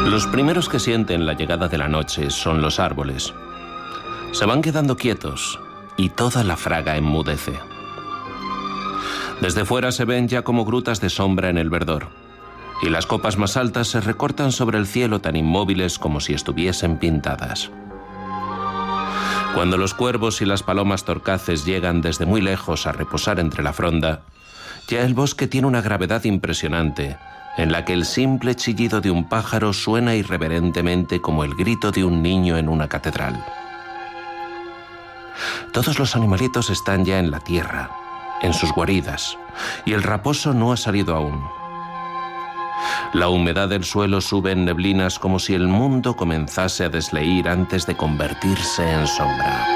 Los primeros que sienten la llegada de la noche son los árboles. Se van quedando quietos y toda la fraga enmudece. Desde fuera se ven ya como grutas de sombra en el verdor, y las copas más altas se recortan sobre el cielo tan inmóviles como si estuviesen pintadas. Cuando los cuervos y las palomas torcaces llegan desde muy lejos a reposar entre la fronda, ya el bosque tiene una gravedad impresionante, en la que el simple chillido de un pájaro suena irreverentemente como el grito de un niño en una catedral. Todos los animalitos están ya en la tierra, en sus guaridas, y el raposo no ha salido aún. La humedad del suelo sube en neblinas como si el mundo comenzase a desleír antes de convertirse en sombra.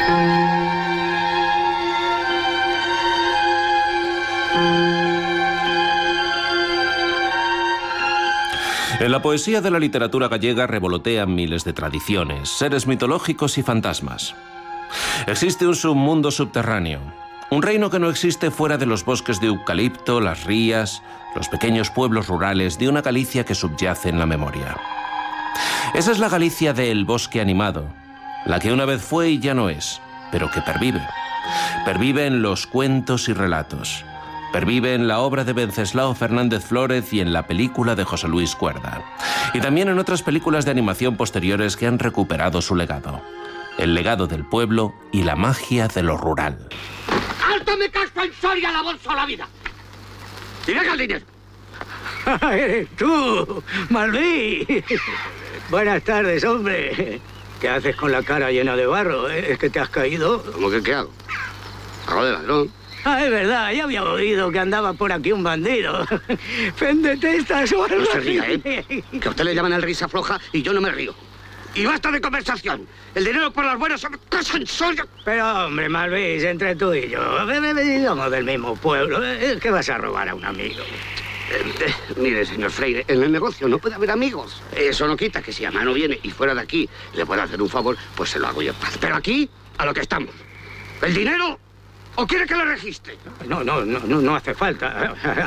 En la poesía de la literatura gallega revolotean miles de tradiciones, seres mitológicos y fantasmas. Existe un submundo subterráneo, un reino que no existe fuera de los bosques de eucalipto, las rías, los pequeños pueblos rurales de una Galicia que subyace en la memoria. Esa es la Galicia del bosque animado, la que una vez fue y ya no es, pero que pervive. Pervive en los cuentos y relatos. Pervive en la obra de Venceslao Fernández Flórez y en la película de José Luis Cuerda. Y también en otras películas de animación posteriores que han recuperado su legado. El legado del pueblo y la magia de lo rural. ¡Alto me casco en Soria la bolsa a la vida! ¡Y deja el dinero! ¡Eres tú, Malví! Buenas tardes, hombre. ¿Qué haces con la cara llena de barro? ¿Es que te has caído? ¿Cómo que qué hago? Hago de ladrón. Ah, es verdad, ya había oído que andaba por aquí un bandido. Féndete estas horas. No se ría, ¿eh? Que a usted le llaman el risa floja y yo no me río. Y basta de conversación. El dinero por las buenas son cosas en Soria. Pero, hombre, Malví, entre tú y yo, somos del mismo pueblo. ¿Qué vas a robar a un amigo? Mire, señor Freire, en el negocio no puede haber amigos. Eso no quita que si a mano viene y fuera de aquí le pueda hacer un favor, pues se lo hago yo en paz. Pero aquí, a lo que estamos. ¿El dinero o quiere que le registre? No hace falta.